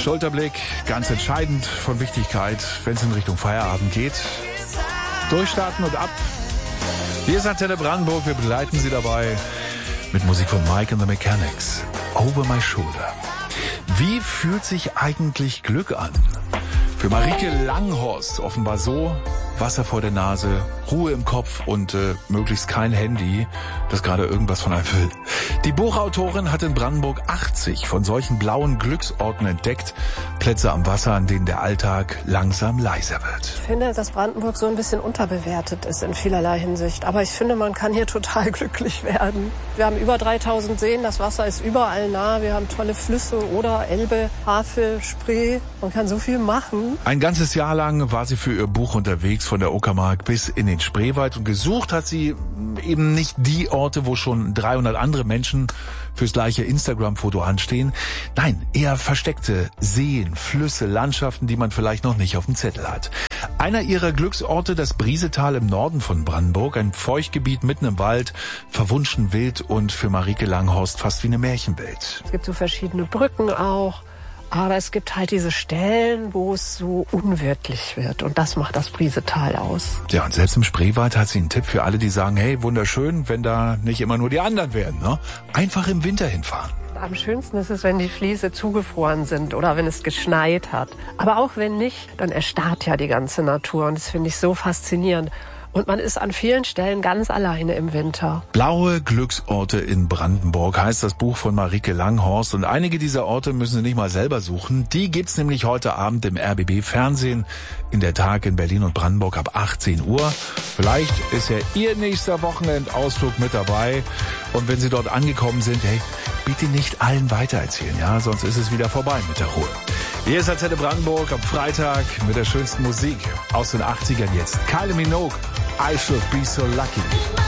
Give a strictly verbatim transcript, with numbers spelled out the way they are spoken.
Schulterblick, ganz entscheidend von Wichtigkeit, wenn es in Richtung Feierabend geht. Durchstarten und ab. Wir sind Antenne Brandenburg, wir begleiten Sie dabei mit Musik von Mike and the Mechanics. Over My Shoulder. Wie fühlt sich eigentlich Glück an? Für Marieke Langhorst offenbar so: Wasser vor der Nase, Ruhe im Kopf und äh, möglichst kein Handy, das gerade irgendwas von einem will. Die Buchautorin hat in Brandenburg achtzig von solchen blauen Glücksorten entdeckt. Plätze am Wasser, an denen der Alltag langsam leiser wird. Ich finde, dass Brandenburg so ein bisschen unterbewertet ist in vielerlei Hinsicht. Aber ich finde, man kann hier total glücklich werden. Wir haben über dreitausend Seen, das Wasser ist überall nah. Wir haben tolle Flüsse, Oder, Elbe, Havel, Spree. Man kann so viel machen. Ein ganzes Jahr lang war sie für ihr Buch unterwegs, von der Uckermark bis in den Spreewald, und gesucht hat sie eben nicht die Orte, wo schon dreihundert andere Menschen fürs gleiche Instagram-Foto anstehen. Nein, eher versteckte Seen, Flüsse, Landschaften, die man vielleicht noch nicht auf dem Zettel hat. Einer ihrer Glücksorte, das Briesetal im Norden von Brandenburg, ein Feuchtgebiet mitten im Wald, verwunschen wild und für Marieke Langhorst fast wie eine Märchenwelt. Es gibt so verschiedene Brücken auch. Aber es gibt halt diese Stellen, wo es so unwirtlich wird. Und das macht das Briesetal aus. Ja, und selbst im Spreewald hat sie einen Tipp für alle, die sagen, hey, wunderschön, wenn da nicht immer nur die anderen wären, ne? Einfach im Winter hinfahren. Am schönsten ist es, wenn die Fliese zugefroren sind oder wenn es geschneit hat. Aber auch wenn nicht, dann erstarrt ja die ganze Natur. Und das finde ich so faszinierend. Und man ist an vielen Stellen ganz alleine im Winter. Blaue Glücksorte in Brandenburg heißt das Buch von Marieke Langhorst. Und einige dieser Orte müssen Sie nicht mal selber suchen. Die gibt's nämlich heute Abend im R B B Fernsehen in der Tag in Berlin und Brandenburg ab achtzehn Uhr. Vielleicht ist ja Ihr nächster Wochenendausflug mit dabei. Und wenn Sie dort angekommen sind, hey, bitte nicht allen weitererzählen, ja, sonst ist es wieder vorbei mit der Ruhe. Hier ist Antenne Brandenburg am Freitag mit der schönsten Musik aus den achtzigern jetzt. Kylie Minogue, I Should Be So Lucky.